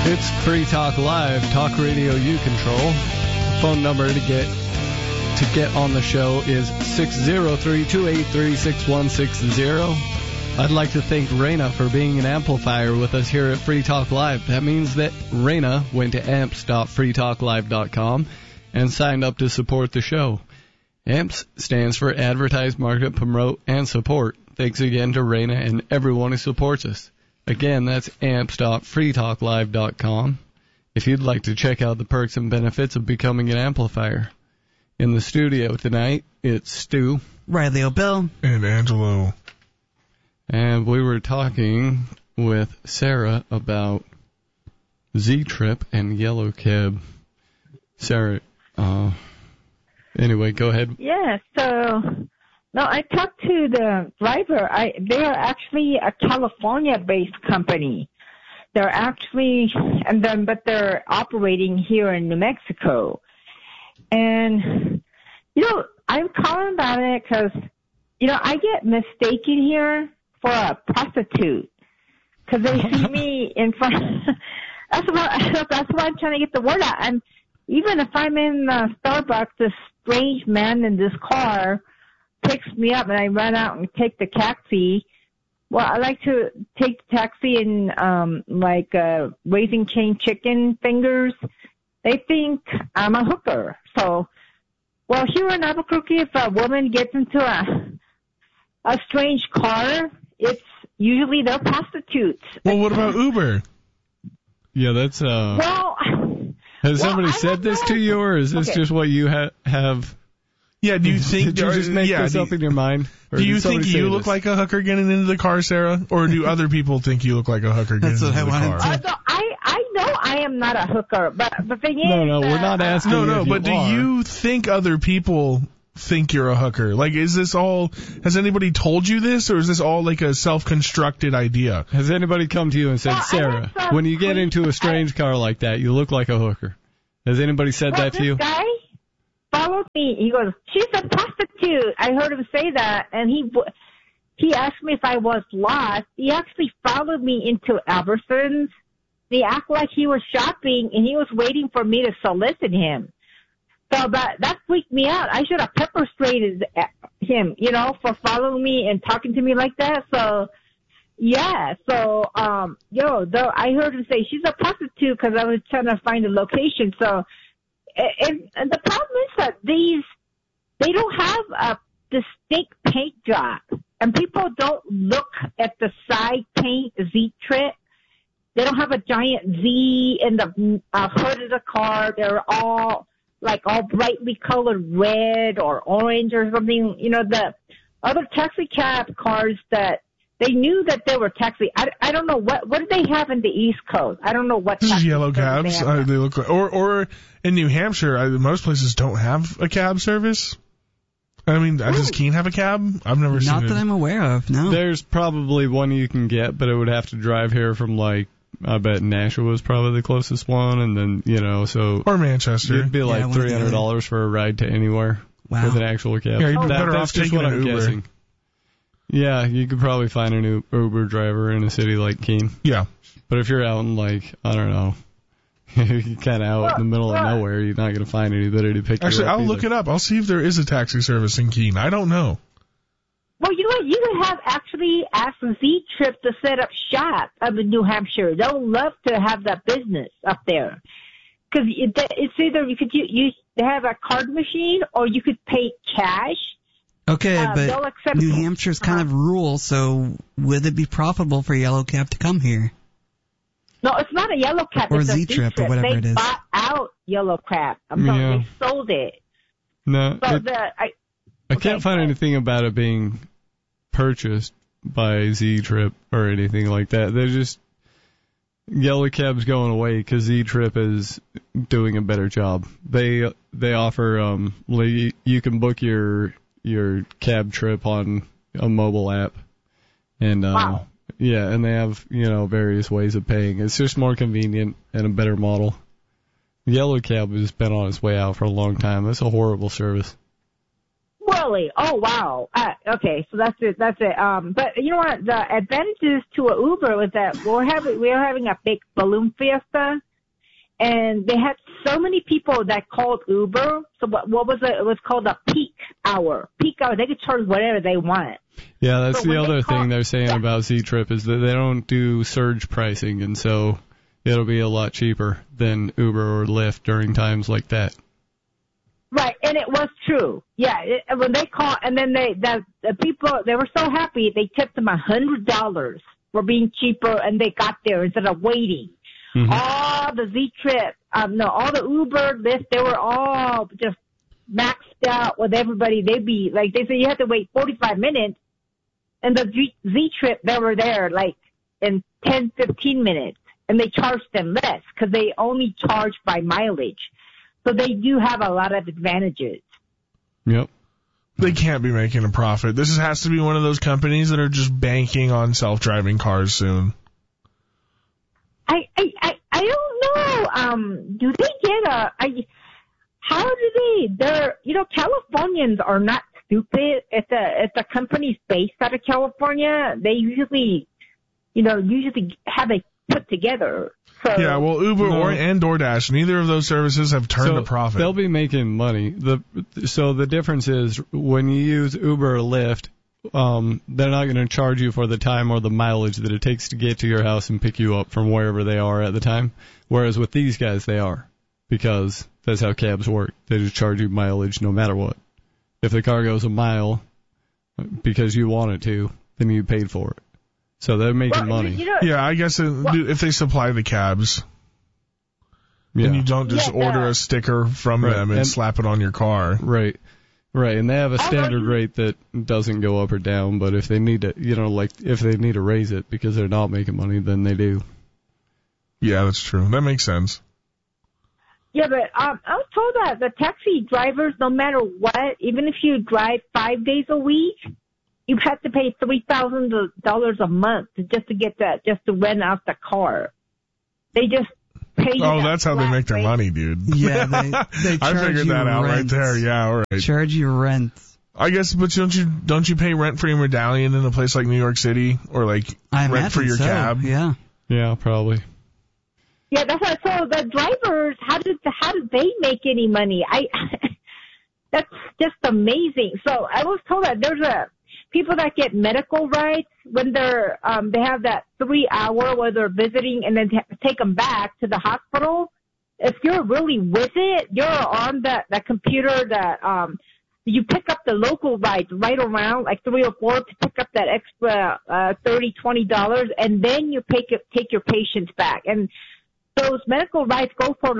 It's Free Talk Live, talk radio you control. The phone number to get on the show is 603-283-6160. I'd like to thank Raina for being an amplifier with us here at Free Talk Live. That means that Raina went to amps.freetalklive.com and signed up to support the show. AMPS stands for Advertise, Market, Promote, and Support. Thanks again to Raina and everyone who supports us. Again, that's amps.freetalklive.com if you'd like to check out the perks and benefits of becoming an amplifier. In the studio tonight, it's Stu, Riley O'Bill, and Angelo. And we were talking with Sarah about Z-Trip and Yellow Cab. Sarah, anyway, go ahead. Yeah, so... No, I talked to the driver. They are actually a California-based company. They're actually, but they're operating here in New Mexico. And, I'm calling about it because, I get mistaken here for a prostitute because they see me in front. That's why I'm trying to get the word out. And even if I'm in Starbucks, this strange man in this car picks me up and I run out and take the taxi. Well, I like to take the taxi in Raising Cane chicken fingers. They think I'm a hooker. So, well, here in Albuquerque, if a woman gets into a strange car, it's usually they're prostitutes. Well, what about Uber? Yeah, that's Well, has somebody said this to you, or is this just what you have? Yeah, do you think... Did you just make this up in your mind? Do you think you look like a hooker getting into the car, Sarah? Or do other people think you look like a hooker getting into the car? I know I am not a hooker, but the thing is... No, we're not asking No, but do you think other people think you're a hooker? Like, is this all... Has anybody told you this, or is this all like a self-constructed idea? Has anybody come to you and said, Sarah, when you get into a strange car like that, you look like a hooker? Has anybody said that to you? This guy followed me. He goes, she's a prostitute. I heard him say that, and he asked me if I was lost. He actually followed me into Albertsons. He acted like he was shopping, and he was waiting for me to solicit him. So that freaked me out. I should have pepper sprayed him, for following me and talking to me like that. So, yeah. So, I heard him say she's a prostitute because I was trying to find a location. So, and the problem is that they don't have a distinct paint job, and people don't look at the side paint Z-Trip. They don't have a giant Z in the hood of the car. They're all brightly colored red or orange or something. The other taxi cab cars that they knew that they were taxi. I don't know what do they have in the East Coast. I don't know what. This is yellow cabs. They look like, or in New Hampshire, most places don't have a cab service. I mean, does Keene have a cab? I've never seen it. Not that I'm aware of. No. There's probably one you can get, but it would have to drive here from I bet Nashua was probably the closest one, and then so or Manchester. It'd be like $300 for a ride to anywhere with an actual cab. Yeah, you'd be better off taking an Uber. Guessing. Yeah, you could probably find an Uber driver in a city like Keene. Yeah. But if you're out in, I don't know, you're kind of out in the middle of nowhere, you're not going to find anybody to pick you up. Actually, I'll look it up. I'll see if there is a taxi service in Keene. I don't know. Well, you know what? You could have actually asked Z-Trip to set up shop up in New Hampshire. They'll love to have that business up there. Because it's either you could have a card machine or you could pay cash. Okay, but New Hampshire's kind of rural, so would it be profitable for Yellow Cab to come here? No, it's not a Yellow Cab. Or it's Z-Trip or whatever it is. They bought out Yellow Cab. They sold it. No, so I can't find anything about it being purchased by Z-Trip or anything like that. They're just Yellow Cab's going away because Z-Trip is doing a better job. They offer you can book your cab trip on a mobile app, and wow. Yeah, and they have various ways of paying. It's just more convenient and a better model. Yellow Cab has been on its way out for a long time. That's a horrible service. Well, Really? Oh, wow. Okay, so that's it. But you know what? The advantages to an Uber was that we're having a big balloon fiesta, and they had so many people that called Uber. So what was it? It was called a peak hour. Peak hour. They could charge whatever they want. Yeah, that's the other thing they're saying about Z-Trip is that they don't do surge pricing, and so it'll be a lot cheaper than Uber or Lyft during times like that. Right, and it was true. Yeah, when they called, and then the people, they were so happy, they tipped them $100 for being cheaper, and they got there instead of waiting. Mm-hmm. All the Z-Trip, all the Uber, Lyft, they were all just maxed out with everybody. They said you had to wait 45 minutes, and the Z-Trip, they were there like in 10, 15 minutes, and they charged them less because they only charge by mileage. So they do have a lot of advantages. Yep. They can't be making a profit. This has to be one of those companies that are just banking on self-driving cars soon. I don't know. Do they get how do they, Californians are not stupid. If the company's based out of California, they usually have it put together. So, yeah, well, Uber and DoorDash, neither of those services have turned a profit. They'll be making money. So the difference is when you use Uber or Lyft, they're not going to charge you for the time or the mileage that it takes to get to your house and pick you up from wherever they are at the time. Whereas with these guys, they are, because that's how cabs work. They just charge you mileage no matter what. If the car goes a mile because you want it to, then you paid for it. So they're making money. Yeah, I guess if they supply the cabs, and you don't just order a sticker from them and slap it on your car. Right. And they have a standard rate that doesn't go up or down, but if they need to, if they need to raise it because they're not making money, then they do. Yeah, that's true. That makes sense. Yeah, but I was told that the taxi drivers, no matter what, even if you drive 5 days a week, you have to pay $3,000 a month just to rent out the car. They just pay you. Oh, that's how they make their money, dude. Yeah, they charge I figured that out right there. Yeah, all right. Charge you rent. I guess, but don't you pay rent for your medallion in a place like New York City, or rent for your cab? Yeah, probably. Yeah, that's what. So the drivers, how did they make any money? That's just amazing. So I was told that there's people that get medical rights when they're they have that 3 hour where they're visiting and then take them back to the hospital. If you're really with it, you're on that computer that you pick up the local rights right around like 3 or 4 to pick up that extra $30-$20, and then you take your patients back. And those medical rights go for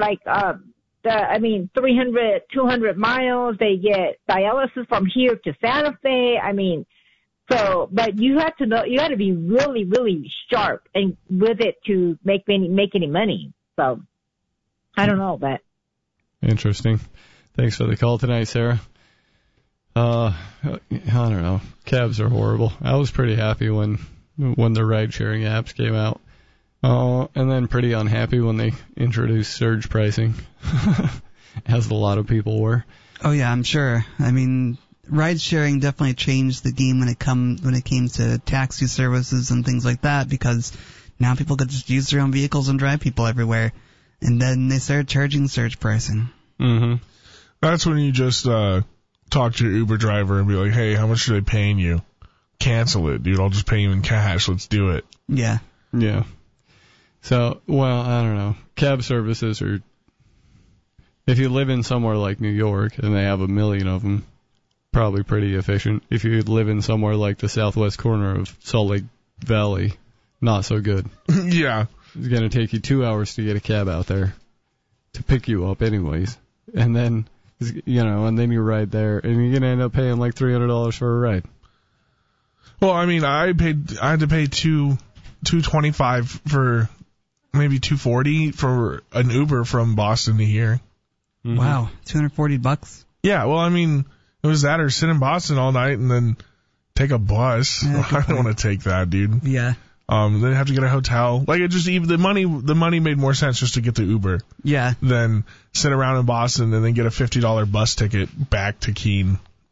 300, 200 miles. They get dialysis from here to Santa Fe. But you have to know, you got to be really, really sharp and with it to make any money. So, I don't know, but. Interesting. Thanks for the call tonight, Sarah. I don't know. Cabs are horrible. I was pretty happy when the ride-sharing apps came out. And then pretty unhappy when they introduced surge pricing, as a lot of people were. Oh yeah, I'm sure. Ride sharing definitely changed the game when it came to taxi services and things like that, because now people could just use their own vehicles and drive people everywhere, and then they started charging surge pricing. Mm-hmm. That's when you just talk to your Uber driver and be like, "Hey, how much are they paying you? Cancel it, dude. I'll just pay you in cash. Let's do it." Yeah. Yeah. So, well, I don't know. Cab services are, if you live in somewhere like New York and they have 1 million of them, probably pretty efficient. If you live in somewhere like the southwest corner of Salt Lake Valley, not so good. Yeah. It's going to take you 2 hours to get a cab out there to pick you up anyways. And then, and then you ride there and you're going to end up paying like $300 for a ride. Well, I had to pay $225 for maybe $240 for an Uber from Boston to here. Mm-hmm. Wow, $240? Yeah, well, it was that or sit in Boston all night and then take a bus. Yeah, I don't want to take that, dude. Yeah. Then have to get a hotel. The money made more sense just to get the Uber. Yeah. Than sit around in Boston and then get a $50 bus ticket back to Keene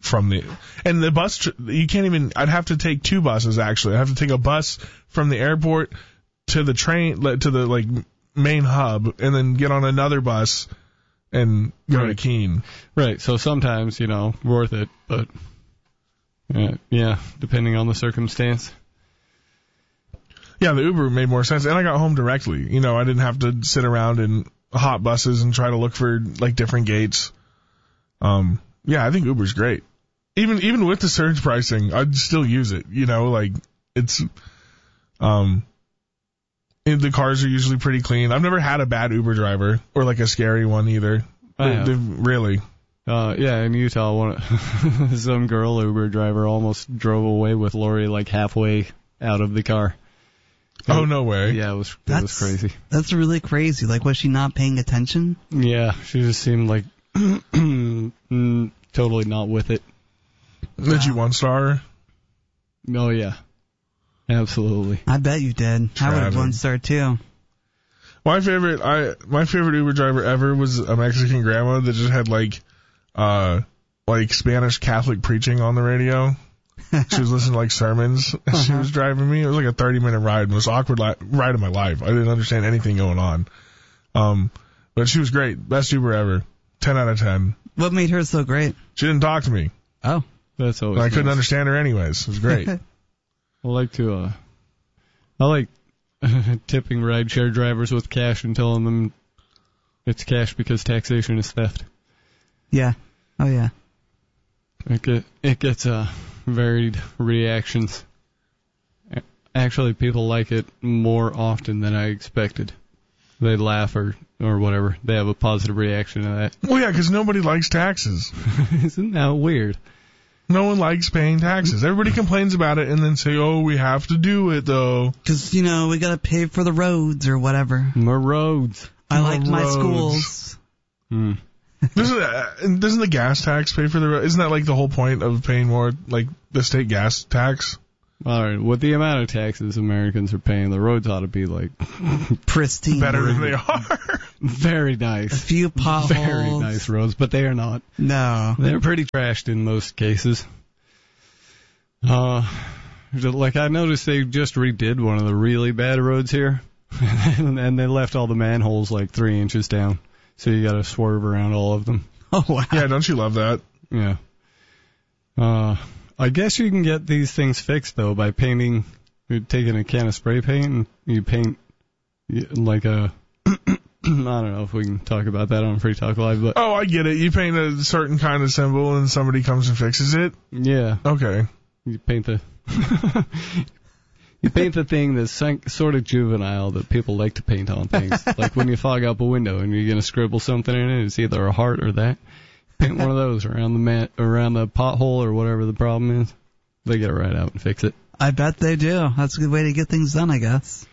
from the bus. You can't even. I'd have to take 2 buses actually. I have to take a bus from the airport to the train to the like main hub, and then get on another bus and go to Keene. Right. So sometimes worth it, but yeah, depending on the circumstance. Yeah, the Uber made more sense, and I got home directly. I didn't have to sit around in hot buses and try to look for like different gates. Yeah, I think Uber's great. Even with the surge pricing, I'd still use it. Like it's the cars are usually pretty clean. I've never had a bad Uber driver or like a scary one either. Really. Yeah, in Utah, some girl Uber driver almost drove away with Lori like halfway out of the car. Oh, no way. Yeah, it was crazy. That's really crazy. Like, was she not paying attention? Yeah, she just seemed like totally not with it. Did you 1-star her? Oh, yeah. Absolutely. I bet you did. I would have 1-star too. My favorite Uber driver ever was a Mexican grandma that just had like Spanish Catholic preaching on the radio. She was listening to like sermons as she was driving me. It was like a 30-minute ride. The most awkward ride of my life. I didn't understand anything going on. But she was great. Best Uber ever. 10 out of 10. What made her so great? She didn't talk to me. Oh. That's always I couldn't understand her anyways. It was great. I like tipping rideshare drivers with cash and telling them it's cash because taxation is theft. Yeah. Oh, yeah. It gets varied reactions. Actually, people like it more often than I expected. They laugh or whatever. They have a positive reaction to that. Well, yeah, because nobody likes taxes. Isn't that weird? No one likes paying taxes. Everybody complains about it and then say, oh, we have to do it, though. Because, we got to pay for the roads or whatever. More roads. I like my schools. Doesn't the gas tax pay for the road? Isn't that like the whole point of paying more, like the state gas tax? All right, with the amount of taxes Americans are paying, the roads ought to be like pristine. Better than they are. Very nice. A few potholes. Very nice roads, but they are not. No. They're pretty trashed in most cases. Like I noticed they just redid one of the really bad roads here, and they left all the manholes like 3 inches down, so you got to swerve around all of them. Oh wow! Yeah, don't you love that? Yeah. I guess you can get these things fixed though by painting. You're taking a can of spray paint and you paint like a. I don't know if we can talk about that on Free Talk Live, but I get it. You paint a certain kind of symbol and somebody comes and fixes it. Yeah. Okay. You paint the thing that's sort of juvenile that people like to paint on things. Like when you fog up a window and you're gonna scribble something in it, it's either a heart or that. Paint one of those around the pothole or whatever the problem is. They get it right out and fix it. I bet they do. That's a good way to get things done, I guess.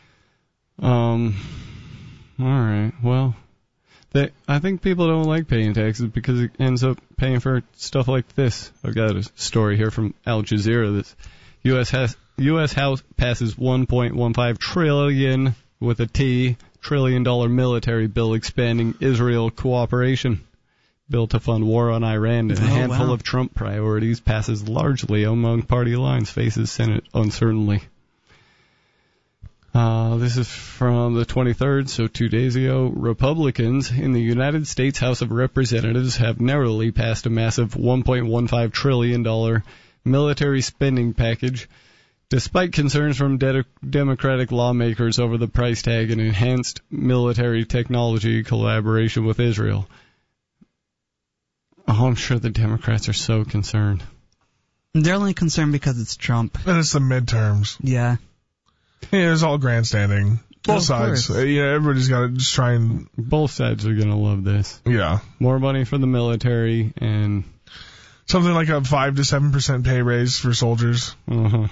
All right. Well, I think people don't like paying taxes because it ends up paying for stuff like this. I've got a story here from Al Jazeera that U.S. House passes $1.15 trillion with a T $trillion military bill expanding Israel cooperation. Bill to fund war on Iran and a handful of Trump priorities passes largely among party lines, faces Senate uncertainty. This is from the 23rd, so 2 days ago. Republicans in the United States House of Representatives have narrowly passed a massive $1.15 trillion military spending package, despite concerns from Democratic lawmakers over the price tag and enhanced military technology collaboration with Israel. Oh, I'm sure the Democrats are so concerned. They're only concerned because it's Trump. And it's the midterms. Yeah. Yeah, it's all grandstanding. Both sides. Everybody's got to just try and... Both sides are going to love this. Yeah. More money for the military and... Something like a 5 to 7% pay raise for soldiers. Uh-huh.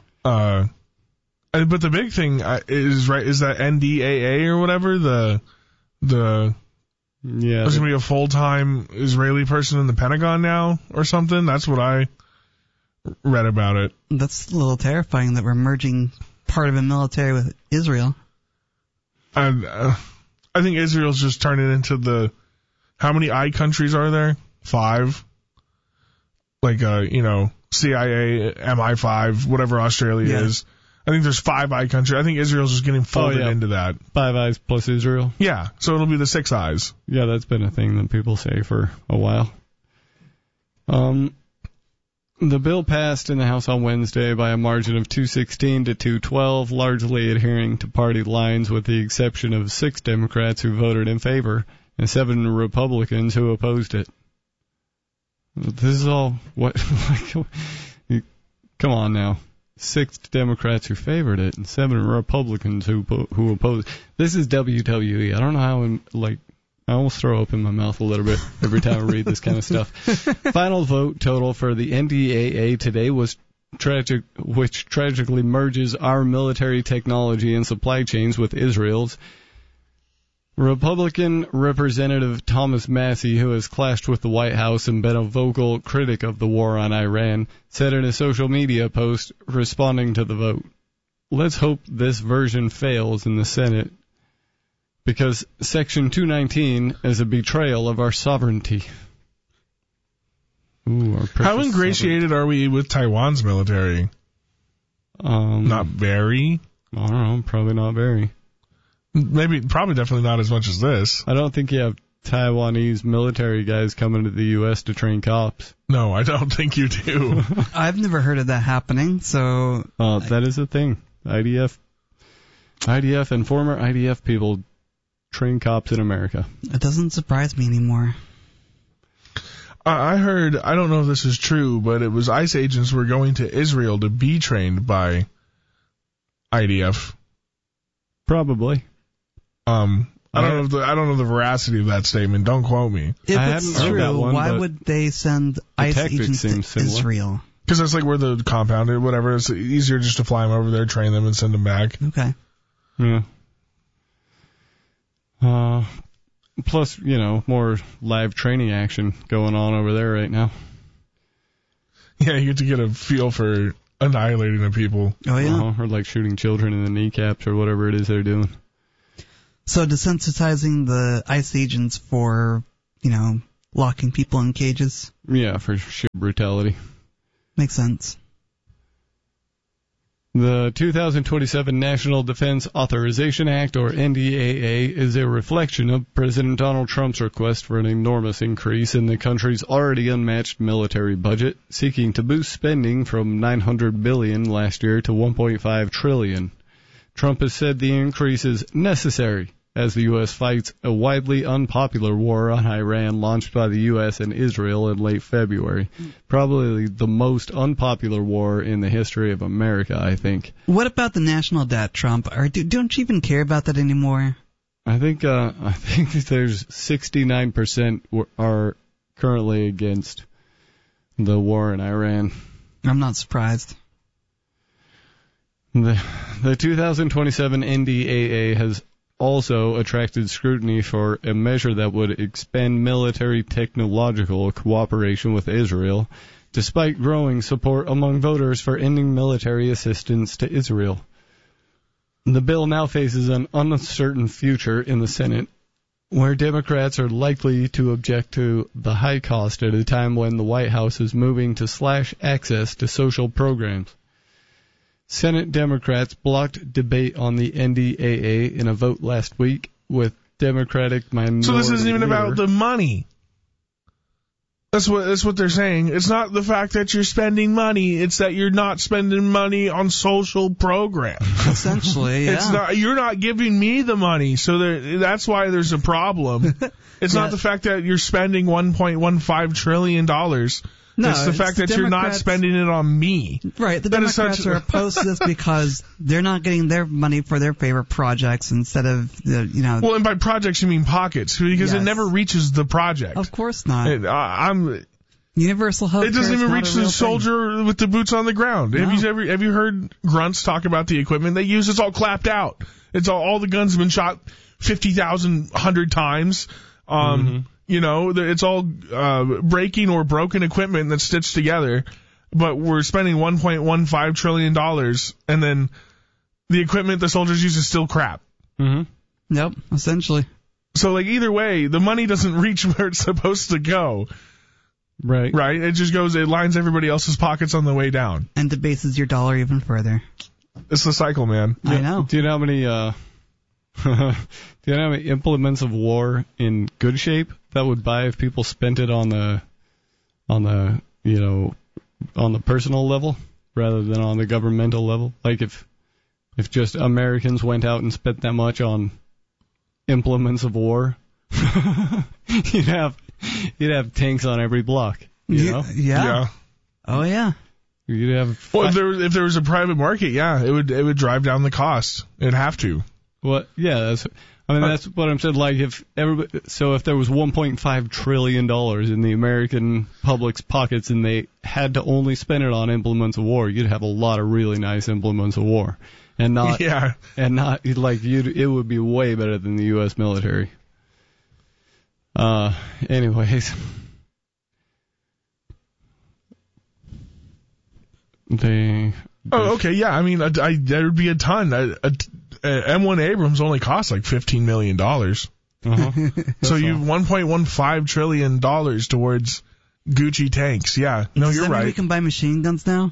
But the big thing is that NDAA or whatever, there's going to be a full-time Israeli person in the Pentagon now or something. That's what I read about it. That's a little terrifying that we're merging part of the military with Israel. I think Israel's just turning into how many I countries are there? 5. like CIA, MI5, whatever Australia is. I think there's Five Eye country. I think Israel's just getting folded into that. Five Eyes plus Israel. Yeah, so it'll be the Six Eyes. Yeah, that's been a thing that people say for a while. The bill passed in the House on Wednesday by a margin of 216 to 212, largely adhering to party lines with the exception of 6 Democrats who voted in favor and 7 Republicans who opposed it. This is all what... Come on now. 6 Democrats who favored it and 7 Republicans who opposed. This is WWE. I don't know how I almost throw up in my mouth a little bit every time I read this kind of stuff. Final vote total for the NDAA today was tragic, which tragically merges our military technology and supply chains with Israel's. Republican Representative Thomas Massie, who has clashed with the White House and been a vocal critic of the war on Iran, said in a social media post responding to the vote, "Let's hope this version fails in the Senate, because Section 219 is a betrayal of our sovereignty." Ooh, our How ingratiated are we with Taiwan's military? Not very. I don't know, probably not very. Probably definitely not as much as this. I don't think you have Taiwanese military guys coming to the U.S. to train cops. No, I don't think you do. I've never heard of that happening, so... that is a thing. IDF and former IDF people train cops in America. It doesn't surprise me anymore. I heard, I don't know if this is true, but it was ICE agents were going to Israel to be trained by IDF. Probably. I don't know the veracity of that statement. Don't quote me. If it's true, why would they send ICE agents to Israel? Because that's like where the compound or whatever. It's easier just to fly them over there, train them, and send them back. Okay. Yeah. Plus, more live training action going on over there right now. Yeah, you get to get a feel for annihilating the people. Oh, yeah. Or like shooting children in the kneecaps or whatever it is they're doing. So desensitizing the ICE agents for, locking people in cages? Yeah, for sheer brutality. Makes sense. The 2027 National Defense Authorization Act, or NDAA, is a reflection of President Donald Trump's request for an enormous increase in the country's already unmatched military budget, seeking to boost spending from $900 billion last year to $1.5 trillion. Trump has said the increase is necessary as the U.S. fights a widely unpopular war on Iran launched by the U.S. and Israel in late February. Probably the most unpopular war in the history of America, I think. What about the national debt, Trump? Don't you even care about that anymore? I think there's 69% are currently against the war in Iran. I'm not surprised. The 2027 NDAA has also attracted scrutiny for a measure that would expand military technological cooperation with Israel, despite growing support among voters for ending military assistance to Israel. The bill now faces an uncertain future in the Senate, where Democrats are likely to object to the high cost at a time when the White House is moving to slash access to social programs. Senate Democrats blocked debate on the NDAA in a vote last week, with Democratic minority. So this isn't even about the money. That's what they're saying. It's not the fact that you're spending money. It's that you're not spending money on social programs. Essentially, yeah. You're not giving me the money, so that's why there's a problem. It's not the fact that you're spending $1.15 trillion. No, it's the fact that you're not spending it on me. Right. The Democrats are opposed to this because they're not getting their money for their favorite projects instead of Well, and by projects you mean pockets, because it never reaches the project. Of course not. Universal health. It doesn't even reach the soldier with the boots on the ground. No. Have you heard grunts talk about the equipment they use? It's all clapped out. It's all the guns have been shot 50,000, 100 times. It's all breaking or broken equipment that's stitched together, but we're spending $1.15 trillion, and then the equipment the soldiers use is still crap. Mm-hmm. Yep, essentially. So, either way, the money doesn't reach where it's supposed to go. Right. Right? It lines everybody else's pockets on the way down. And debases your dollar even further. It's the cycle, man. I know. Do you know how many implements of war in good shape that would buy if people spent it on the personal level rather than on the governmental level? Like if just Americans went out and spent that much on implements of war, you'd have tanks on every block. You know? Yeah. Oh yeah. You'd have. Well, if there was a private market, yeah, it would drive down the cost. It'd have to. Well, yeah, that's what I'm saying. Like if there was $1.5 trillion in the American public's pockets and they had to only spend it on implements of war, you'd have a lot of really nice implements of war, it would be way better than the U.S. military. Anyways. Okay, yeah. I mean, there would be a ton. M1 Abrams only costs like $15 million. So you have $1.15 trillion towards Gucci tanks. Yeah, no, you're right. We can buy machine guns now.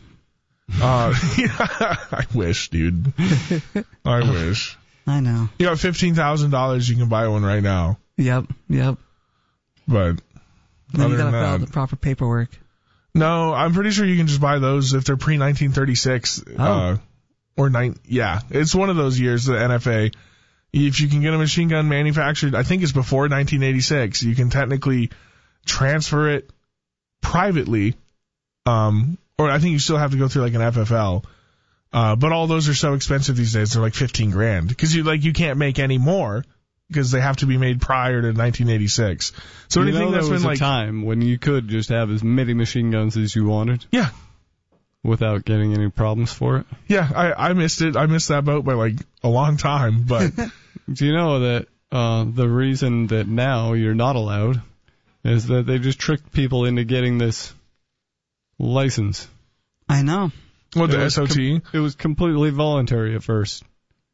I wish, dude. I wish. I know. You got $15,000. You can buy one right now. Yep. But then you gotta fill out the proper paperwork. No, I'm pretty sure you can just buy those if they're pre-1936. Oh. Yeah, it's one of those years, the NFA. If you can get a machine gun manufactured, I think it's before 1986, you can technically transfer it privately, or I think you still have to go through like an FFL. But all those are so expensive these days, they're like $15,000 because you can't make any more. Because they have to be made prior to 1986. So anything that's been like a time when you could just have as many machine guns as you wanted. Yeah. Without getting any problems for it. Yeah, I missed it. I missed that boat by like a long time. But do you know that the reason that now you're not allowed is that they just tricked people into getting this license? I know. What, the SOT? It was completely voluntary at first.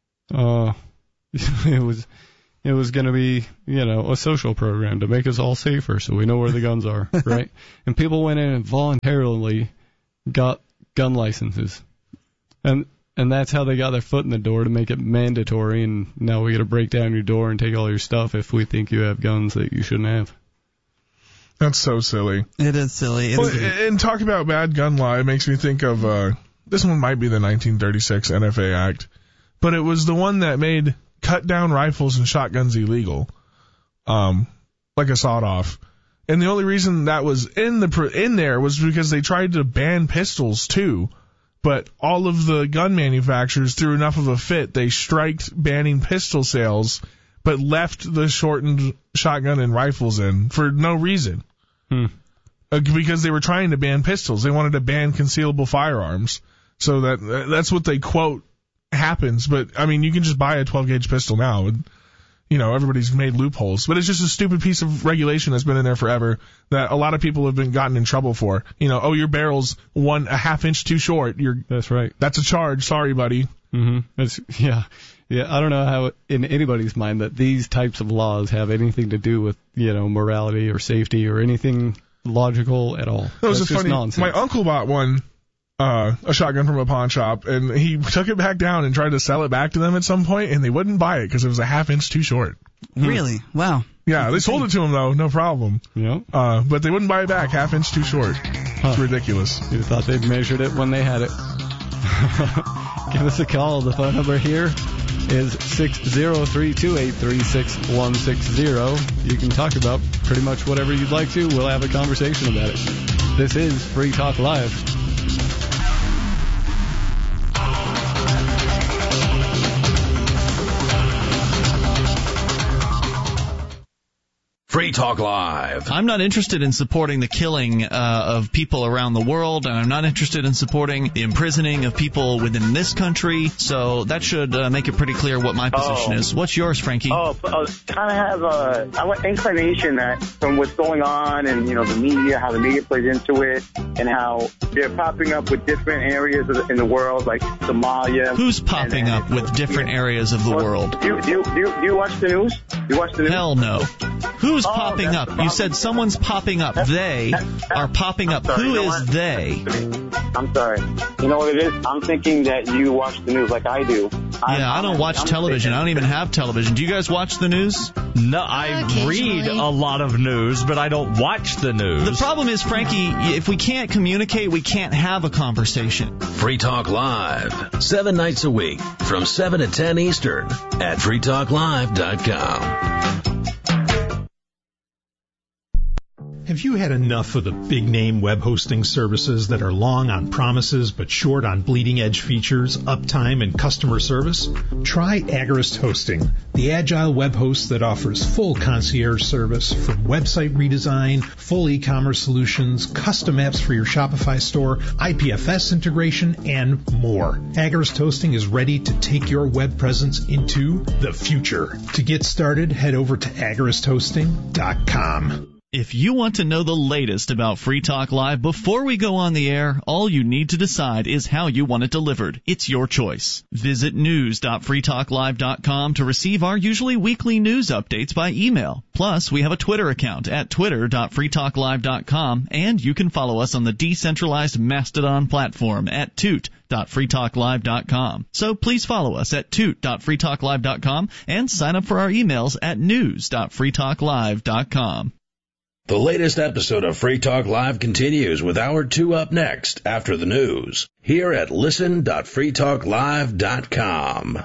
It was going to be, a social program to make us all safer so we know where the guns are, right? And people went in and voluntarily got gun licenses. And that's how they got their foot in the door to make it mandatory, and now we got to break down your door and take all your stuff if we think you have guns that you shouldn't have. That's so silly. It is silly. And talk about bad gun law, it makes me think of, this one might be the 1936 NFA Act, but it was the one that made cut down rifles and shotguns illegal, like a sawed-off. And the only reason that was in there was because they tried to ban pistols too. But all of the gun manufacturers threw enough of a fit, they striked banning pistol sales, but left the shortened shotgun and rifles in for no reason. Because they were trying to ban pistols. They wanted to ban concealable firearms. So that's what they quote happens, but I mean, you can just buy a 12-gauge pistol now. And, everybody's made loopholes, but it's just a stupid piece of regulation that's been in there forever that a lot of people have gotten in trouble for. Your barrel's a half inch too short. That's right. That's a charge. Sorry, buddy. Mm-hmm. Yeah. I don't know how in anybody's mind that these types of laws have anything to do with morality or safety or anything logical at all. That was funny. Nonsense. My uncle bought one. A shotgun from a pawn shop, and he took it back down and tried to sell it back to them at some point, and they wouldn't buy it because it was a half inch too short. Really? Wow. Yeah, they sold it to him though, no problem. Yeah. But they wouldn't buy it back, half inch too short. It's ridiculous. You thought they'd measured it when they had it. Give us a call. The phone number here is 603-283-6160. You can talk about pretty much whatever you'd like to. We'll have a conversation about it. This is Free Talk Live. Free Talk Live. I'm not interested in supporting the killing of people around the world, and I'm not interested in supporting the imprisoning of people within this country, so that should make it pretty clear what my position is. What's yours, Frankie? Kind of have an inclination that from what's going on and, the media, how the media plays into it, and how they're popping up with different areas in the world, like Somalia. Who's popping up with different areas of the world? Do you watch the news? You watch the news? Hell no. Who's popping up? You said someone's popping up. They are popping up. Who is they? I'm sorry. You know what it is? I'm thinking that you watch the news like I do. Yeah, I don't watch television. I don't even have television. Do you guys watch the news? No, I read a lot of news, but I don't watch the news. The problem is, Frankie, if we can't communicate, we can't have a conversation. Free Talk Live, 7 nights a week from 7 to 10 Eastern at freetalklive.com. Have you had enough of the big-name web hosting services that are long on promises but short on bleeding-edge features, uptime, and customer service? Try Agorist Hosting, the agile web host that offers full concierge service from website redesign, full e-commerce solutions, custom apps for your Shopify store, IPFS integration, and more. Agorist Hosting is ready to take your web presence into the future. To get started, head over to agoristhosting.com. If you want to know the latest about Free Talk Live before we go on the air, all you need to decide is how you want it delivered. It's your choice. Visit news.freetalklive.com to receive our usually weekly news updates by email. Plus, we have a Twitter account at twitter.freetalklive.com, and you can follow us on the decentralized Mastodon platform at toot.freetalklive.com. So please follow us at toot.freetalklive.com and sign up for our emails at news.freetalklive.com. The latest episode of Free Talk Live continues with Hour 2 up next after the news here at listen.freetalklive.com.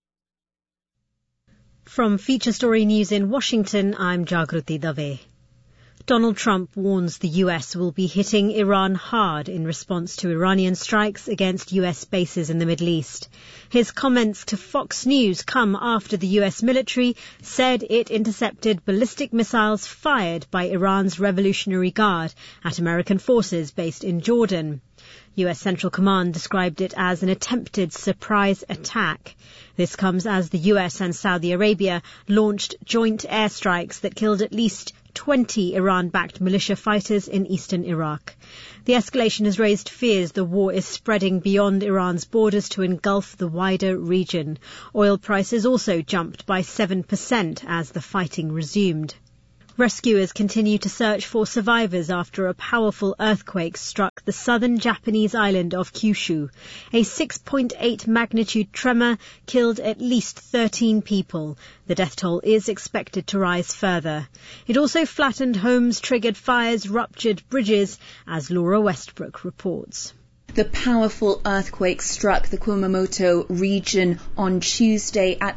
From Feature Story News in Washington, I'm Jagruti Dave. Donald Trump warns the U.S. will be hitting Iran hard in response to Iranian strikes against U.S. bases in the Middle East. His comments to Fox News come after the U.S. military said it intercepted ballistic missiles fired by Iran's Revolutionary Guard at American forces based in Jordan. U.S. Central Command described it as an attempted surprise attack. This comes as the U.S. and Saudi Arabia launched joint airstrikes that killed at least 20 Iran-backed militia fighters in eastern Iraq. The escalation has raised fears the war is spreading beyond Iran's borders to engulf the wider region. Oil prices also jumped by 7% as the fighting resumed. Rescuers continue to search for survivors after a powerful earthquake struck the southern Japanese island of Kyushu. A 6.8 magnitude tremor killed at least 13 people. The death toll is expected to rise further. It also flattened homes, triggered fires, ruptured bridges, as Laura Westbrook reports. The powerful earthquake struck the Kumamoto region on Tuesday at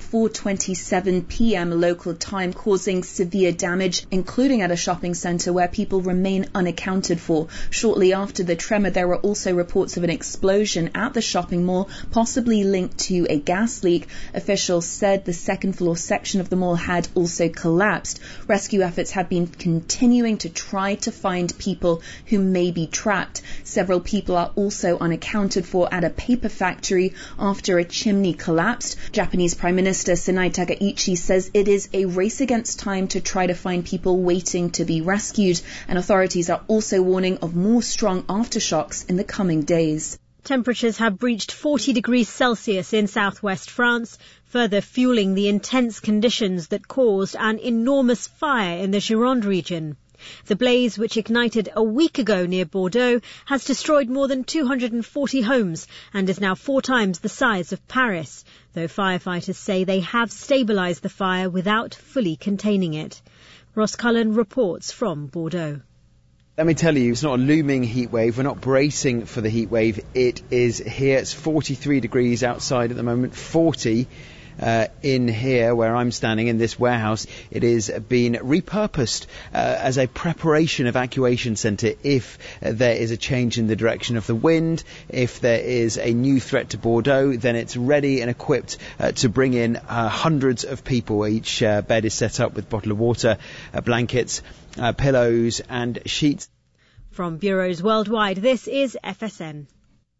4:27 p.m. local time, causing severe damage, including at a shopping centre where people remain unaccounted for. Shortly after the tremor, there were also reports of an explosion at the shopping mall, possibly linked to a gas leak. Officials said the second-floor section of the mall had also collapsed. Rescue efforts have been continuing to try to find people who may be trapped. Several people are also unaccounted for at a paper factory after a chimney collapsed. Japanese Prime Minister Sanae Takaichi says it is a race against time to try to find people waiting to be rescued, and authorities are also warning of more strong aftershocks in the coming days. Temperatures have breached 40 degrees Celsius in southwest France, further fueling the intense conditions that caused an enormous fire in the Gironde region. The blaze, which ignited a week ago near Bordeaux, has destroyed more than 240 homes and is now 4 times the size of Paris, though firefighters say they have stabilised the fire without fully containing it. Ross Cullen reports from Bordeaux. Let me tell you, it's not a looming heat wave. We're not bracing for the heat wave. It is here. It's 43 degrees outside at the moment, 40 in here where I'm standing in this warehouse. It is being repurposed as a preparation evacuation centre if there is a change in the direction of the wind. If there is a new threat to Bordeaux, then it's ready and equipped to bring in hundreds of people. Each bed is set up with a bottle of water, blankets, pillows and sheets. From bureaus worldwide, this is FSN.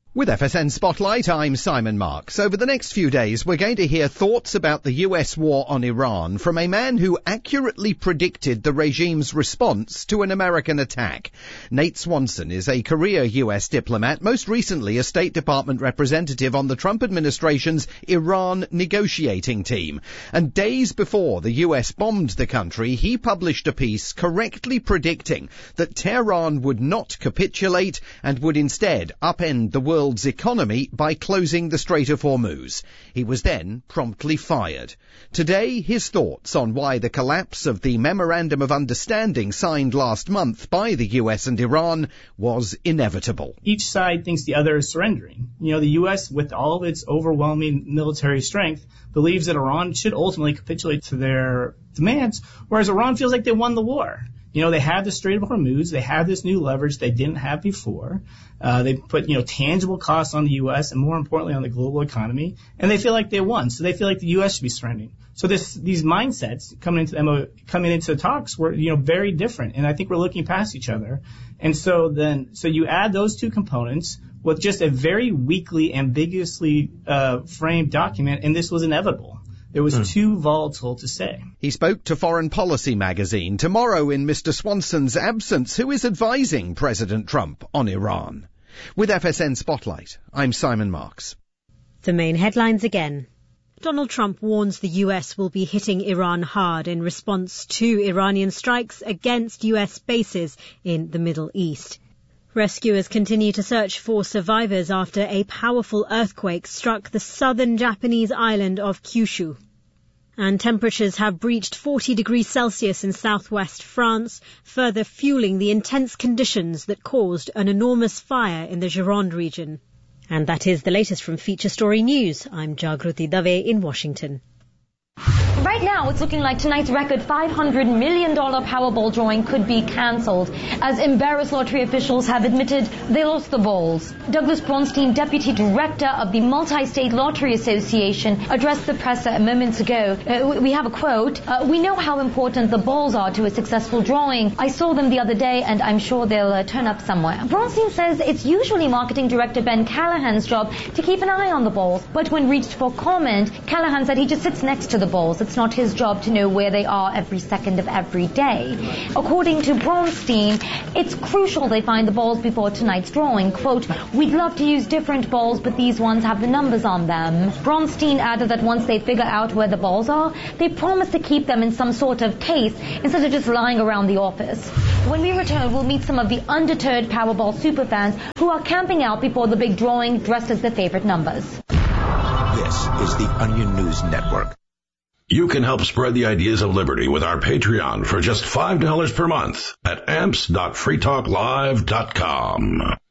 With FSN Spotlight, I'm Simon Marks. Over the next few days, we're going to hear thoughts about the US war on Iran from a man who accurately predicted the regime's response to an American attack. Nate Swanson is a career US diplomat, most recently a State Department representative on the Trump administration's Iran negotiating team. And days before the US bombed the country, he published a piece correctly predicting that Tehran would not capitulate and would instead upend the world's economy by closing the Strait of Hormuz. He was then promptly fired. Today, his thoughts on why the collapse of the Memorandum of Understanding signed last month by the US and Iran was inevitable. Each side thinks the other is surrendering. You know, the US, with all of its overwhelming military strength, believes that Iran should ultimately capitulate to their demands, whereas Iran feels like they won the war. You know, they have the Strait of Hormuz. They have this new leverage they didn't have before. They put, tangible costs on the U.S. and more importantly on the global economy. And they feel like they won. So they feel like the U.S. should be surrendering. So these mindsets coming into the talks were, very different. And I think we're looking past each other. And so you add those two components with just a very weakly, ambiguously framed document, and this was inevitable. It was too volatile to say. He spoke to Foreign Policy magazine tomorrow in Mr. Swanson's absence, who is advising President Trump on Iran. With FSN Spotlight, I'm Simon Marks. The main headlines again. Donald Trump warns the US will be hitting Iran hard in response to Iranian strikes against US bases in the Middle East. Rescuers continue to search for survivors after a powerful earthquake struck the southern Japanese island of Kyushu. And temperatures have breached 40 degrees Celsius in southwest France, further fueling the intense conditions that caused an enormous fire in the Gironde region. And that is the latest from Feature Story News. I'm Jagruti Dave in Washington. Right now, it's looking like tonight's record $500 million Powerball drawing could be cancelled, as embarrassed lottery officials have admitted they lost the balls. Douglas Bronstein, deputy director of the Multi-State Lottery Association, addressed the press moments ago. We have a quote. "We know how important the balls are to a successful drawing. I saw them the other day, and I'm sure they'll turn up somewhere." Bronstein says it's usually marketing director Ben Callahan's job to keep an eye on the balls, but when reached for comment, Callahan said he just sits next to the balls. It's not his job to know where they are every second of every day. According to Bronstein, it's crucial they find the balls before tonight's drawing. Quote, "We'd love to use different balls, but these ones have the numbers on them." Bronstein added that once they figure out where the balls are, they promise to keep them in some sort of case instead of just lying around the office. When we return, we'll meet some of the undeterred Powerball superfans who are camping out before the big drawing dressed as their favorite numbers. This is the Onion News Network. You can help spread the ideas of liberty with our Patreon for just $5 per month at amps.freetalklive.com.